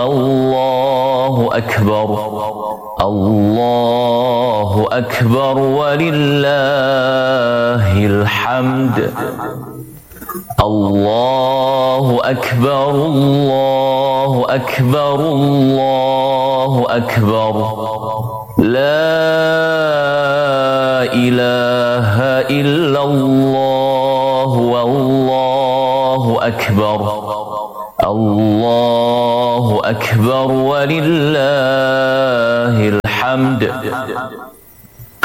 الله أكبر الله أكبر ولله الحمد. الله أكبر الله أكبر الله أكبر لا إله إلا الله والله أكبر. الله أكبر ولله الحمد.